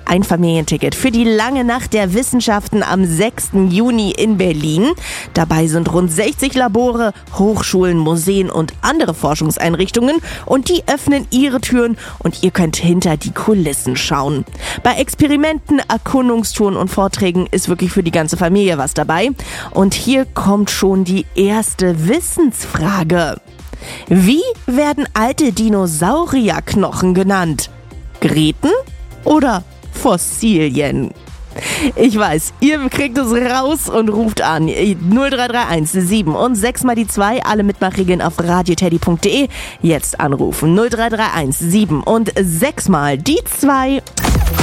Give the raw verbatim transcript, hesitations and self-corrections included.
ein Familienticket für die lange Nacht der Wissenschaften am sechsten Juni in Berlin. Dabei sind rund sechzig Labore, Hochschulen, Museen und andere Forschungseinrichtungen und die öffnen ihre Türen und ihr könnt hinter die Kulissen schauen. Bei Experimenten, Erkundungstouren und Vorträgen ist wirklich für die ganze Familie was dabei. Und hier kommt schon die erste Wissensfrage. Wie werden alte Dinosaurierknochen genannt? Gräten oder Fossilien? Ich weiß, ihr kriegt es raus und ruft an. null drei drei eins sieben und sechs mal die zwei, alle Mitmachregeln auf radioteddy punkt de. Jetzt anrufen null drei drei eins sieben und sechs mal die zwei.